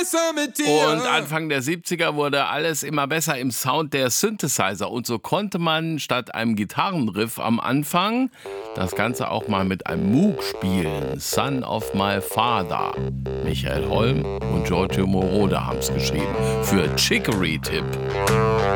besser mit dir. Und Anfang der 70er wurde alles immer besser im Sound der Synthesizer. Und so konnte man statt einem Gitarrenriff am Anfang das Ganze auch mal mit einem Moog spielen. Son of My Father. Michael Holm und Giorgio Moroder haben es geschrieben. Für Chicory Tip.